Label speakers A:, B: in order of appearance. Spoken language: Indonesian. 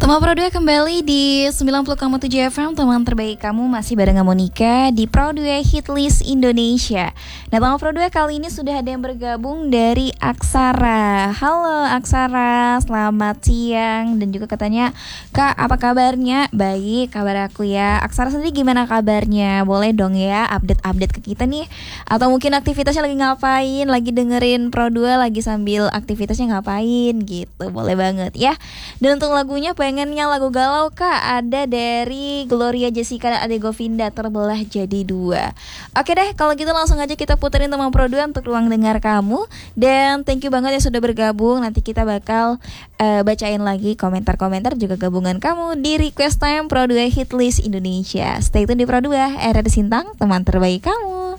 A: Teman Pro 2 kembali di 90,7 FM. Teman terbaik kamu masih bareng Monica di Pro 2 Hitlist Indonesia. Nah, teman Pro 2 kali ini sudah ada yang bergabung dari Aksara. Halo Aksara, selamat siang. Dan juga katanya, Kak, apa kabarnya? Baik, kabar aku ya. Aksara sendiri gimana kabarnya? Boleh dong ya update-update ke kita nih. Atau mungkin aktivitasnya lagi ngapain? Lagi dengerin Pro 2 lagi sambil aktivitasnya ngapain gitu. Boleh banget ya. Dan untuk lagunya pengennya lagu galau Kak, ada dari Gloria Jessica dan Ade Govinda, Terbelah Jadi Dua. Oke deh, kalau gitu langsung aja kita puterin teman Pro 2 untuk ruang dengar kamu. Dan thank you banget ya sudah bergabung. Nanti kita bakal bacain lagi komentar-komentar juga gabungan kamu di Request Time Pro 2 Hitlist Indonesia. Stay tune di Pro 2, era Sintang, teman terbaik kamu.